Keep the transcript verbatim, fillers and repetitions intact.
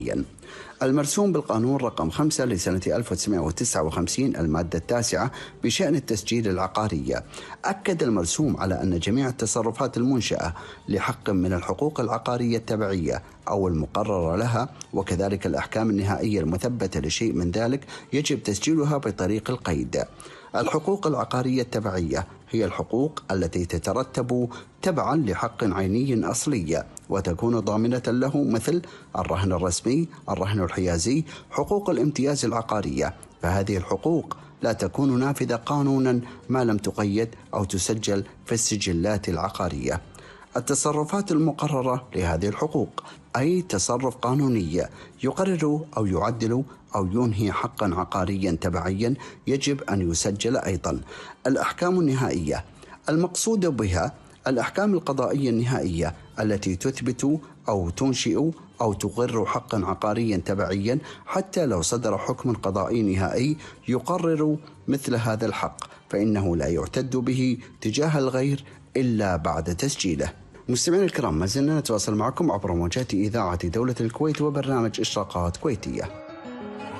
المرسوم بالقانون رقم خمسة لسنة ألف وتسعمائة وتسعة وخمسين المادة التاسعة بشأن التسجيل العقاري. أكد المرسوم على أن جميع التصرفات المنشأة لحق من الحقوق العقارية التبعية أو المقررة لها، وكذلك الأحكام النهائية المثبتة لشيء من ذلك، يجب تسجيلها بطريق القيد. الحقوق العقارية التبعية هي الحقوق التي تترتب تبعا لحق عيني أصلي وتكون ضامنة له، مثل الرهن الرسمي، الرهن الحيازي، حقوق الامتياز العقارية. فهذه الحقوق لا تكون نافذة قانونا ما لم تقيد أو تسجل في السجلات العقارية. التصرفات المقررة لهذه الحقوق أي تصرف قانوني يقرر أو يعدل أو ينهي حقا عقاريا تبعيا يجب أن يسجل أيضا. الأحكام النهائية المقصود بها الأحكام القضائية النهائية التي تثبت أو تنشئ أو تقر حقا عقاريا تبعيا، حتى لو صدر حكم قضائي نهائي يقرر مثل هذا الحق فإنه لا يعتد به تجاه الغير إلا بعد تسجيله. مستمعين الكرام، ما زلنا نتواصل معكم عبر موجات إذاعة دولة الكويت وبرنامج إشراقات كويتية.